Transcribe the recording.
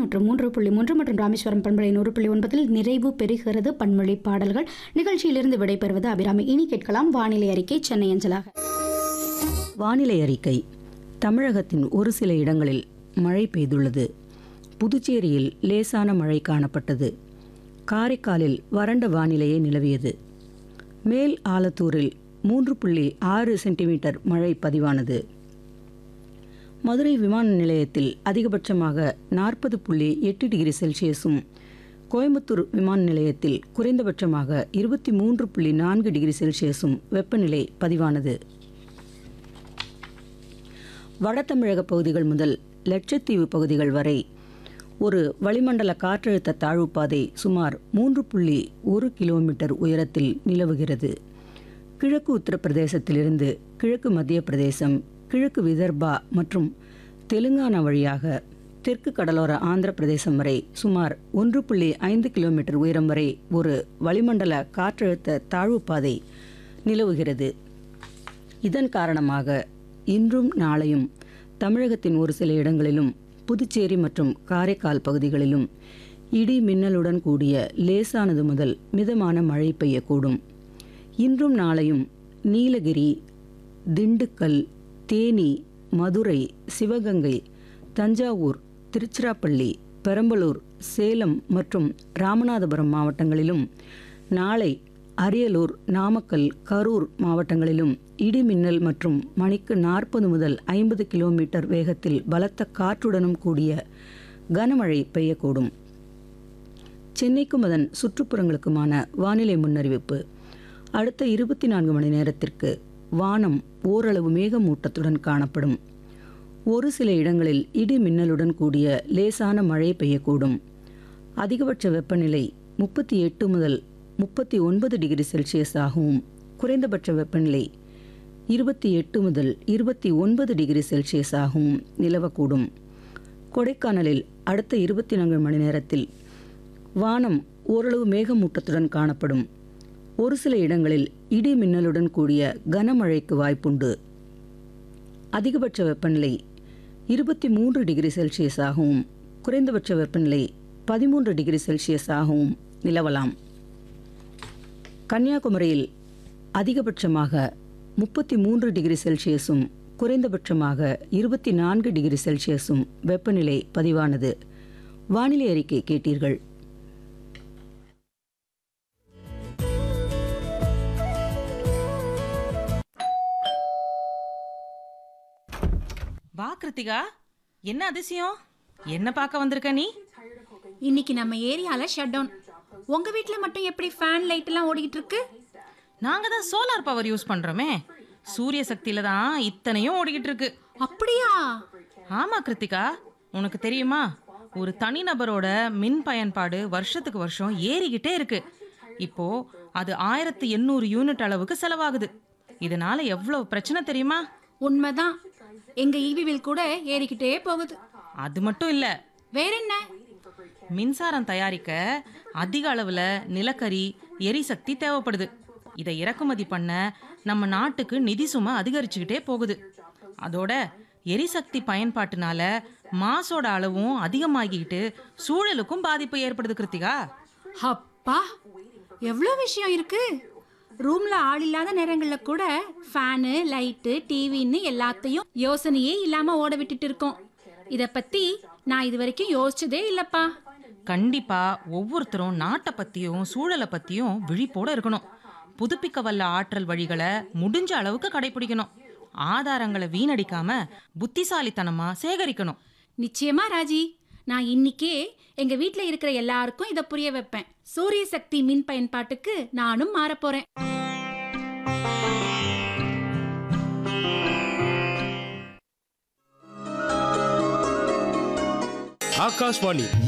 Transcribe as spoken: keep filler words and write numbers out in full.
மற்றும் மூன்று புள்ளி மூன்று மற்றும் ராமேஸ்வரம் பண்பலை நூறு புள்ளி ஒன்பதில் நிறைவு பெறுகிறது பன்மொழி பாடல்கள். நிகழ்ச்சியிலிருந்து விடைபெறுவது அபிராமி. இனி கேட்கலாம் வானிலை அறிக்கை சென்னை அஞ்சலாக. வானிலை அறிக்கை. தமிழகத்தின் ஒரு சில இடங்களில் மழை பெய்துள்ளது. புதுச்சேரியில் லேசான மழை காணப்பட்டது. காரைக்காலில் வறண்ட வானிலையே நிலவியது. மேல் ஆலத்தூரில் மூன்று புள்ளி ஆறு சென்டிமீட்டர் மழை பதிவானது. மதுரை விமான நிலையத்தில் அதிகபட்சமாக நாற்பது புள்ளி எட்டு டிகிரி செல்சியஸும், கோயம்புத்தூர் விமான நிலையத்தில் குறைந்தபட்சமாக இருபத்தி மூன்று புள்ளி நான்கு டிகிரி செல்சியஸும் வெப்பநிலை பதிவானது. வட தமிழக பகுதிகள் முதல் லட்சத்தீவு பகுதிகள் வரை ஒரு வளிமண்டல காற்றழுத்த தாழ்வுப்பாதை சுமார் மூன்று புள்ளி ஒரு கிலோமீட்டர் உயரத்தில் நிலவுகிறது. கிழக்கு உத்தரப்பிரதேசத்திலிருந்து கிழக்கு மத்திய பிரதேசம், கிழக்கு விதர்பா மற்றும் தெலுங்கானா வழியாக தெற்கு கடலோர ஆந்திர பிரதேசம் வரை சுமார் ஒன்று புள்ளி ஐந்து கிலோமீட்டர் உயரம் வரை ஒரு வளிமண்டல காற்றழுத்த தாழ்வுப்பாதை நிலவுகிறது. இதன் காரணமாக இன்றும் நாளையும் தமிழகத்தின் ஒரு சில இடங்களிலும் புதுச்சேரி மற்றும் காரைக்கால் பகுதிகளிலும் இடி மின்னலுடன் கூடிய லேசானது முதல் மிதமான மழை பெய்யக்கூடும். இன்றும் நாளையும் நீலகிரி, திண்டுக்கல், தேனி, மதுரை, சிவகங்கை, தஞ்சாவூர், திருச்சிராப்பள்ளி, பெரம்பலூர், சேலம் மற்றும் ராமநாதபுரம் மாவட்டங்களிலும், நாளை அரியலூர், நாமக்கல், கரூர் மாவட்டங்களிலும் இடி மின்னல் மற்றும் மணிக்கு நாற்பது முதல் ஐம்பது கிலோமீட்டர் வேகத்தில் பலத்த காற்றுடனும் கூடிய கனமழை பெய்யக்கூடும். சென்னைக்கும் அதன் சுற்றுப்புறங்களுக்குமான வானிலை முன்னறிவிப்பு. அடுத்த இருபத்தி நான்கு மணி நேரத்திற்கு வானம் ஓரளவு மேகமூட்டத்துடன் காணப்படும். ஒரு சில இடங்களில் இடி மின்னலுடன் கூடிய லேசான மழை பெய்யக்கூடும். அதிகபட்ச வெப்பநிலை முப்பத்தி எட்டு முதல் முப்பத்தி ஒன்பது டிகிரி செல்சியஸ் ஆகவும், குறைந்தபட்ச வெப்பநிலை இருபத்தி எட்டு முதல் இருபத்தி ஒன்பது டிகிரி செல்சியஸ் ஆகவும் நிலவக்கூடும். கொடைக்கானலில் அடுத்த இருபத்தி நான்கு மணி நேரத்தில் வானம் ஓரளவு மேகமூட்டத்துடன் காணப்படும். ஒரு சில இடங்களில் இடி மின்னலுடன் கூடிய கனமழைக்கு வாய்ப்புண்டு. அதிகபட்ச வெப்பநிலை இருபத்தி மூன்று டிகிரி செல்சியஸ் ஆகவும், குறைந்தபட்ச வெப்பநிலை பதிமூன்று டிகிரி செல்சியஸ் ஆகவும் நிலவலாம். கன்னியாகுமரியில் அதிகபட்சமாக முப்பத்தி மூன்று டிகிரி செல்சியஸும், குறைந்தபட்சமாக இருபத்தி நான்கு டிகிரி செல்சியஸும் வெப்பநிலை பதிவானது. வானிலை அறிக்கை கேட்டீர்கள். வா கிருத்திகா, என்ன அதிசயம்? என்ன பார்க்க வந்திருக்க நீ? இன்னைக்கு நம்ம ஏரியால ஷட் டவுன். உங்க வீட்ல மட்டும் எப்படி ஃபேன் லைட் எல்லாம் ஓடிக்கிட்டு இருக்கு? நாங்க தான் சோலார் பவர் யூஸ் பண்றோமே. சூரிய சக்தியில தான் இத்தனையும் ஓடிக்கிட்டு இருக்கு. அப்படியா? ஆமா கிருத்திகா, உனக்கு தெரியுமா, ஒரு தனிநபரோட மின் பயன்பாடு வருஷத்துக்கு வருஷம் ஏறிக்கிட்டே இருக்கு. இப்போ அது ஆயிரத்தி எண்ணூறு யூனிட் அளவுக்கு செலவாகுது. இதனால எவ்வளவு பிரச்சனை தெரியுமா? உண்மைதான். எங்க ஈவி பில் கூட ஏறிக்கிட்டே போகுது. அது மட்டும் இல்ல, வேற என்ன? மின்சாரம் தயாரிக்க அதிக அளவுல நிலக்கரி, எரிசக்தி தேவைப்படுது. இதை இறக்குமதி பண்ண நம்ம நாட்டுக்கு நிதி சுமை அதிகரிச்சுக்கிட்டே போகுது. அதோட எரிசக்தி பயன்பாட்டுனால மாசோட அளவும் அதிகமாகிக்கிட்டு சூழலுக்கும் பாதிப்பு ஏற்படுது கிருத்திகா. அப்பா, எவ்வளோ விஷயம் இருக்கு. ரூம்ல ஆள் இல்லாத நேரங்கள்ல கூட ஃபேனு, லைட்டு, டிவின்னு எல்லாத்தையும் யோசனையே இல்லாம ஓட விட்டுட்டு இருக்கோம். இத பத்தி நான் இது வரைக்கும் யோசிச்சதே இல்லப்பா. கண்டிப்பா ஒவ்வொருத்தரும் நாட்டை பத்தியும் சூழலை பத்தியும் விழிப்போட இருக்கணும். புதுப்பிக்க வல்ல ஆற்றல் வழிகளை முடிஞ்ச அளவுக்கு கடைபிடிக்கணும். ஆதாரங்களை வீணடிக்காம புத்திசாலித்தனமா சேகரிக்கணும். நிச்சயமா ராஜி, நான் இன்னைக்கே எங்க வீட்ல இருக்கிற எல்லாருக்கும் இதை புரிய வைப்பேன். சூரிய சக்தி மின் பயன்பாட்டுக்கு நானும் மாறப் போறேன். ஆகாஷ்வாணி